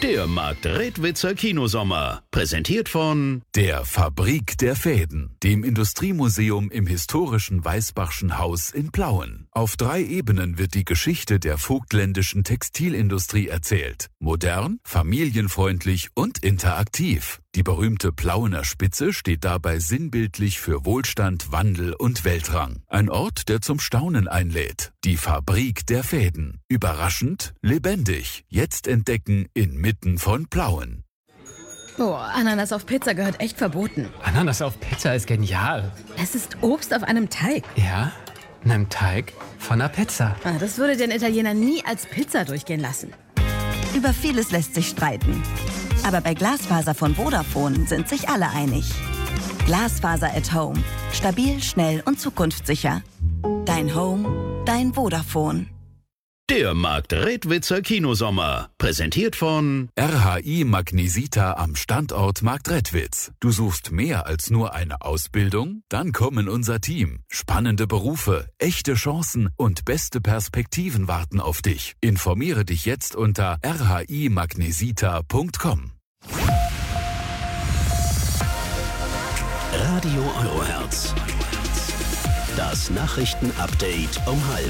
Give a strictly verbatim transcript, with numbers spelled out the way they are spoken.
Der Markt-Redwitzer Kinosommer. Präsentiert von der Fabrik der Fäden, dem Industriemuseum im historischen Weißbachschen Haus in Plauen. Auf drei Ebenen wird die Geschichte der vogtländischen Textilindustrie erzählt. Modern, familienfreundlich und interaktiv. Die berühmte Plauener Spitze steht dabei sinnbildlich für Wohlstand, Wandel und Weltrang. Ein Ort, der zum Staunen einlädt. Die Fabrik der Fäden. Überraschend, lebendig. Jetzt entdecken inmitten von Plauen. Oh, Ananas auf Pizza gehört echt verboten. Ananas auf Pizza ist genial. Es ist Obst auf einem Teig. Ja, einem Teig von einer Pizza. Ah, das würde den Italiener nie als Pizza durchgehen lassen. Über vieles lässt sich streiten. Aber bei Glasfaser von Vodafone sind sich alle einig. Glasfaser at Home. Stabil, schnell und zukunftssicher. Dein Home, dein Vodafone. der Markt-Redwitzer Kinosommer. Präsentiert von R H I Magnesita am Standort Marktredwitz. Du suchst mehr als nur eine Ausbildung? Dann komm in unser Team. Spannende Berufe, echte Chancen und beste Perspektiven warten auf dich. Informiere dich jetzt unter r h i magnesita punkt com. Radio Eurohertz. Das Nachrichtenupdate um halb.